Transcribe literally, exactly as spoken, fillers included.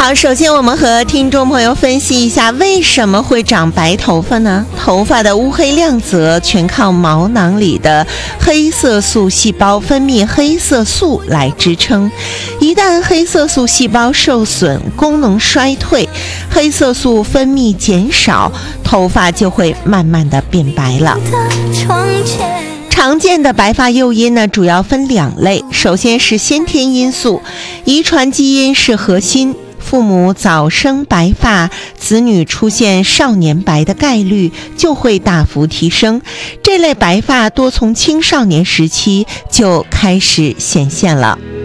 好，首先我们和听众朋友分析一下为什么会长白头发呢？头发的乌黑亮泽全靠毛囊里的黑色素细胞分泌黑色素来支撑。一旦黑色素细胞受损，功能衰退，黑色素分泌减少，头发就会慢慢的变白了。常见的白发诱因呢，主要分两类。首先是先天因素，遗传基因是核心，父母早生白发，子女出现少年白的概率就会大幅提升。这类白发多从青少年时期就开始显现了。